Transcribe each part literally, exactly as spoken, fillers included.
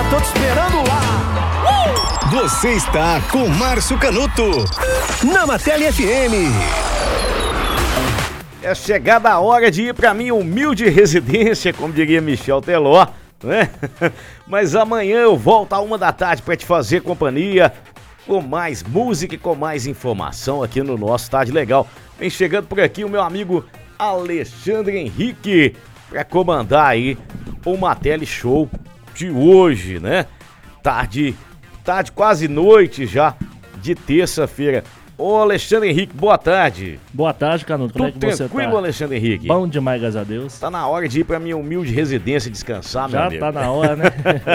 Tô te esperando lá. Uh! Você está com Márcio Canuto na Matele F M. É chegada a hora de ir pra minha humilde residência, como diria Michel Teló, né? Mas amanhã eu volto a uma da tarde pra te fazer companhia, com mais música e com mais informação aqui no nosso Tarde Legal. Vem chegando por aqui o meu amigo Alexandre Henrique pra comandar aí o Matele Show de hoje, né? Tarde, tarde quase noite já de terça-feira. Ô Alexandre Henrique, boa tarde. Boa tarde, Canuto. Como Tudo é que você tranquilo, tá? Alexandre Henrique? Bom demais, graças a Deus. Tá na hora de ir pra minha humilde residência descansar, meu Já amigo. tá na hora, né?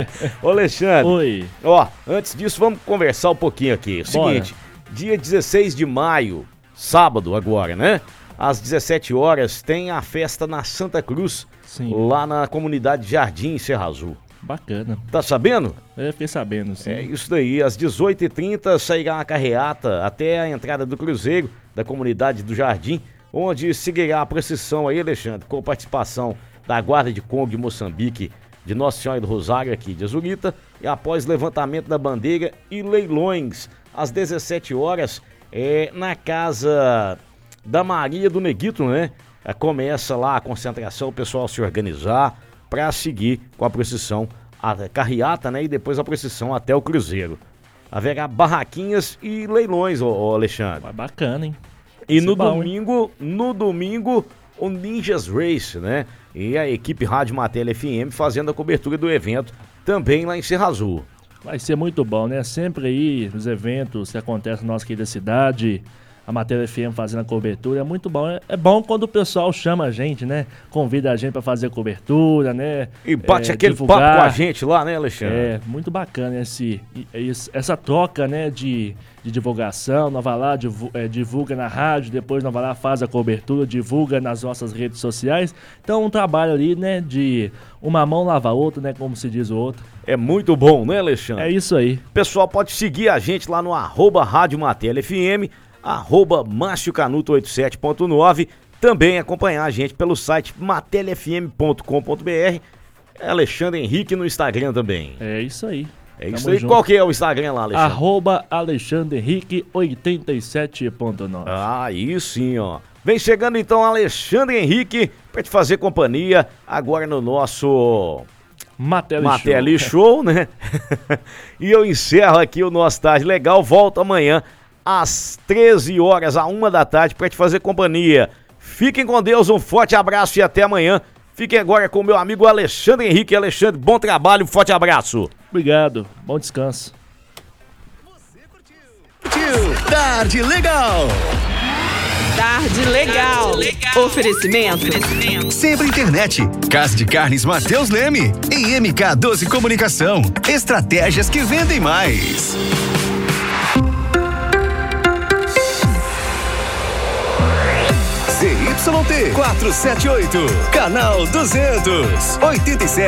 Ô Alexandre. Oi. Ó, antes disso, vamos conversar um pouquinho aqui. O Bora. seguinte, dia dezesseis de maio, sábado agora, né? Às dezessete horas tem a festa na Santa Cruz, Sim. lá na comunidade Jardim Serra Azul. Bacana. Tá sabendo? Eu fiquei sabendo, sim. É isso daí, às dezoito e trinta sairá a carreata até a entrada do Cruzeiro, da comunidade do Jardim, onde seguirá a procissão aí, Alexandre, com participação da Guarda de Congo de Moçambique, de Nossa Senhora do Rosário aqui de Azurita, e após levantamento da bandeira e leilões, às dezessete horas, é, na casa da Maria do Neguito, né? É, começa lá a concentração, o pessoal se organizar para seguir com a procissão, a carreata, né? E depois a procissão até o Cruzeiro. Haverá barraquinhas e leilões, ô, ô Alexandre. Mas bacana, hein? E Isso no é bom, domingo, no domingo, o Ninjas Race, né? E a equipe Rádio Matele F M fazendo a cobertura do evento também lá em Serra Azul. Vai ser muito bom, né? Sempre aí nos eventos que acontecem na nossa querida cidade, a Matele F M fazendo a cobertura, é muito bom. É, é bom quando o pessoal chama a gente, né? Convida a gente pra fazer a cobertura, né? E bate é, aquele divulgar. papo com a gente lá, né, Alexandre? É, muito bacana esse, esse, essa troca, né, de, de divulgação. Nós vai lá, divu, é, divulga na rádio, depois nós vai lá, faz a cobertura, divulga nas nossas redes sociais. Então, um trabalho ali, né, de uma mão lava a outra, né, como se diz o outro. É muito bom, né, Alexandre? É isso aí. Pessoal, pode seguir a gente lá no arroba Rádio Matele F M, arroba Márcio Canuto oitenta e sete ponto nove, também acompanhar a gente pelo site matele f m ponto com ponto b r, Alexandre Henrique no Instagram também. É isso aí. É isso Tamo aí. junto. Qual que é o Instagram lá, Alexandre? Arroba Alexandre Henrique oitenta e sete ponto nove. Ah, aí sim, ó. Vem chegando então Alexandre Henrique pra te fazer companhia agora no nosso Matele, Matele Show. Show, né? E eu encerro aqui o nosso Tarde Legal. Volto amanhã às treze horas, a uma da tarde, pra te fazer companhia. Fiquem com Deus, um forte abraço e até amanhã. Fiquem agora com o meu amigo Alexandre Henrique. Alexandre, bom trabalho, um forte abraço. Obrigado, bom descanso. Curtiu? Tarde Legal. Tarde legal. Oferecimento. Sempre Internet. Casa de Carnes Mateus Leme. E M K doze Comunicação. Estratégias que vendem mais. Z Y T quatrocentos e setenta e oito. Canal duzentos. oitenta e sete.